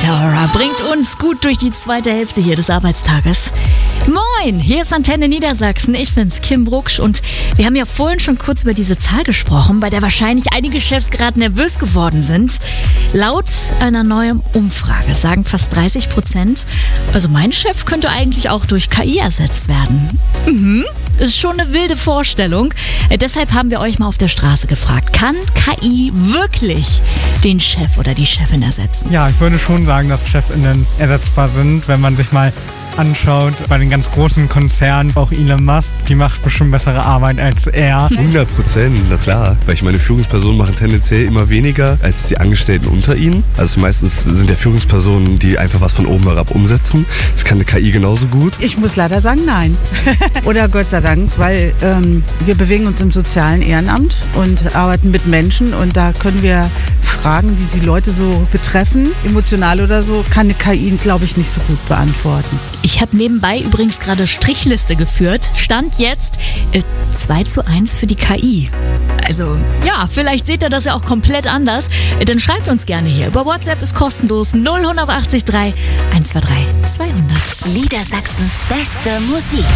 Meteora bringt uns gut durch die zweite Hälfte hier des Arbeitstages. Moin, hier ist Antenne Niedersachsen. Ich bin's, Kim Brucksch, und wir haben ja vorhin schon kurz über diese Zahl gesprochen, bei der wahrscheinlich einige Chefs gerade nervös geworden sind. Laut einer neuen Umfrage sagen fast 30%, also mein Chef könnte eigentlich auch durch KI ersetzt werden. Ist schon eine wilde Vorstellung. Deshalb haben wir euch mal auf der Straße gefragt, kann KI wirklich den Chef oder die Chefin ersetzen? Ja, ich würde schon sagen, dass ChefInnen ersetzbar sind, wenn man sich mal anschaut, bei den ganz großen Konzernen, auch Elon Musk, die macht bestimmt bessere Arbeit als er. 100%, na klar. Weil ich meine, Führungspersonen machen tendenziell immer weniger als die Angestellten unter ihnen. Also meistens sind ja Führungspersonen, die einfach was von oben herab umsetzen. Das kann eine KI genauso gut. Ich muss leider sagen, nein. Oder Gott sei Dank, weil wir bewegen uns im sozialen Ehrenamt und arbeiten mit Menschen, und da können wir Fragen, die die Leute so betreffen, emotional oder so, kann eine KI, glaube ich, nicht so gut beantworten. Ich habe nebenbei übrigens gerade Strichliste geführt. Stand jetzt 2:1 für die KI. Also ja, vielleicht seht ihr das ja auch komplett anders. Dann schreibt uns gerne hier. Über WhatsApp ist kostenlos 0183 123 200. Niedersachsens beste Musik.